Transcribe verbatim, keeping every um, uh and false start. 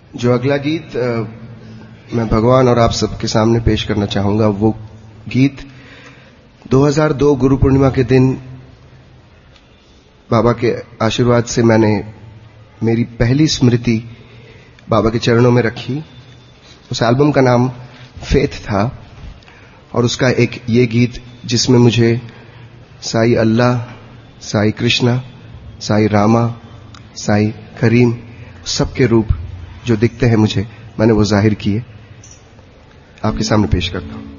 जो अगला गीत आ, मैं भगवान और आप सबके सामने पेश करना चाहूंगा, वो गीत दो हज़ार दो गुरु पूर्णिमा के दिन बाबा के आशीर्वाद से मैंने मेरी पहली स्मृति बाबा के चरणों में रखी। उस एल्बम का नाम फेथ था और उसका एक ये गीत जिसमें मुझे साई अल्लाह, साई कृष्णा, साई रामा, साई करीम सबके रूप जो दिखते हैं मुझे, मैंने वो जाहिर किए, आपके सामने पेश करता हूं।